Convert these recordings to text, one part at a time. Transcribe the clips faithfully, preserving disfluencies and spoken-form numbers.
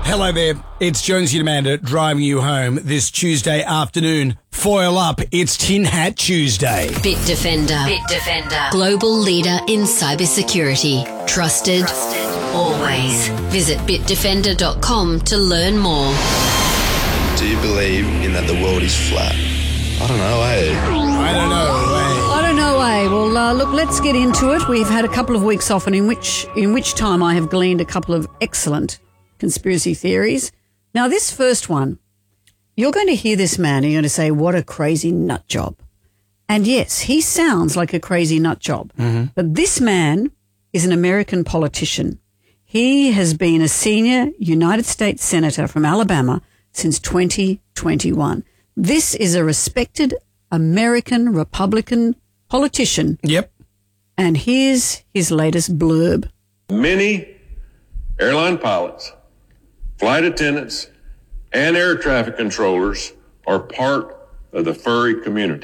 Hello there, it's Jonesy and Amanda driving you home this Tuesday afternoon. Foil up, it's Tin Hat Tuesday. Bitdefender. Bitdefender. Global leader in cybersecurity. Trusted, Trusted. always. Visit bitdefender dot com to learn more. Do you believe in that the world is flat? I don't know, eh? I don't know, eh? I don't know, eh? Well, uh, look, let's get into it. We've had a couple of weeks off, and in which in which time I have gleaned a couple of excellent conspiracy theories. Now, this first one, you're going to hear this man and you're going to say, what a crazy nut job. And yes, he sounds like a crazy nut job. Mm-hmm. But this man is an American politician. He has been a senior United States senator from Alabama since twenty twenty-one. This is a respected American Republican politician. Yep. And here's his latest blurb. Many airline pilots, flight attendants, and air traffic controllers are part of the furry community.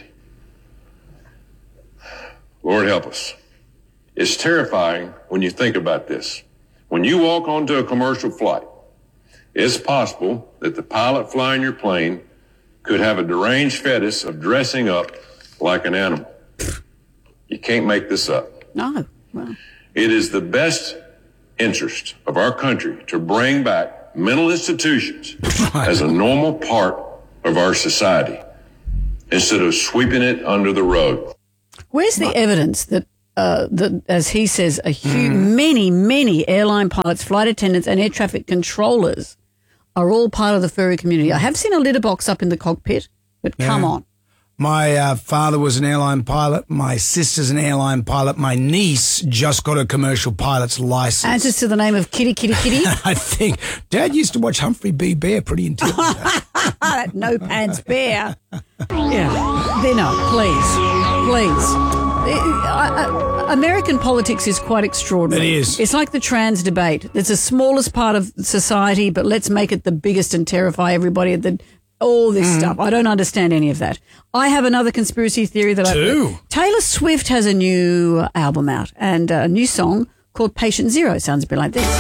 Lord help us. It's terrifying when you think about this. When you walk onto a commercial flight, it's possible that the pilot flying your plane could have a deranged fetish of dressing up like an animal. You can't make this up. No. Well. It is the best interest of our country to bring back mental institutions as a normal part of our society instead of sweeping it under the rug. Where's the evidence that, uh, that as he says, a huge, mm. many, many airline pilots, flight attendants and air traffic controllers are all part of the furry community? I have seen a litter box up in the cockpit, but yeah. Come on. My uh, father was an airline pilot. My sister's an airline pilot. My niece just got a commercial pilot's license. Answers to the name of Kitty, Kitty, Kitty? I think Dad used to watch Humphrey B. Bear pretty intently. That no pants bear. Yeah. They're not. Please. Please. I, I, American politics is quite extraordinary. It is. It's like the trans debate. It's the smallest part of society, but let's make it the biggest and terrify everybody at the... All this mm. stuff. I don't understand any of that. I have another conspiracy theory that Two. I... Taylor Swift has a new album out and a new song called Patient Zero. Sounds a bit like this.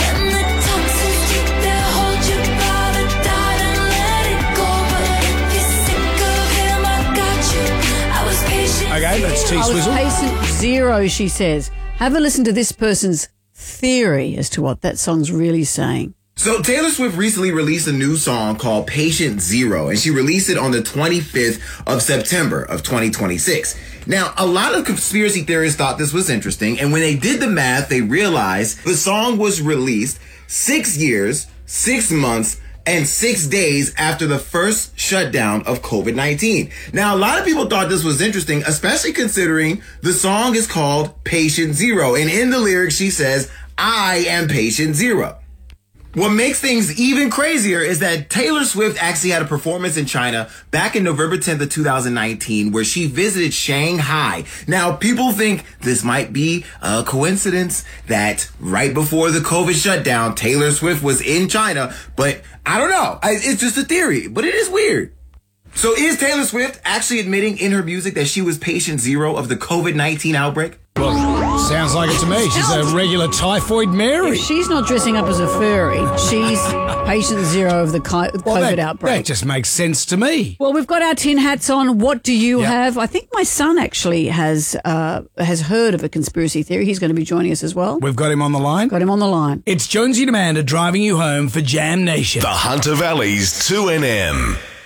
Okay, that's T-Swizzle. I was patient zero, she says. Have a listen to this person's theory as to what that song's really saying. So Taylor Swift recently released a new song called Patient Zero, and she released it on the twenty-fifth of September of twenty twenty-six. Now, a lot of conspiracy theorists thought this was interesting, and when they did the math, they realized the song was released six years, six months, and six days after the first shutdown of COVID nineteen. Now, a lot of people thought this was interesting, especially considering the song is called Patient Zero, and in the lyrics, she says, I am Patient Zero. What makes things even crazier is that Taylor Swift actually had a performance in China back in November tenth of two thousand nineteen where she visited Shanghai. Now, people think this might be a coincidence that right before the COVID shutdown, Taylor Swift was in China, but I don't know. I, it's just a theory, but it is weird. So is Taylor Swift actually admitting in her music that she was patient zero of the COVID nineteen outbreak? Well, sounds like it to me. She's a regular typhoid Mary. If she's not dressing up as a furry, she's patient zero of the COVID well, that, outbreak. That just makes sense to me. Well, we've got our tin hats on. What do you yep. have? I think my son actually has uh, has heard of a conspiracy theory. He's going to be joining us as well. We've got him on the line. Got him on the line. It's Jonesy and Amanda driving you home for Jam Nation. The Hunter Valley's two N M.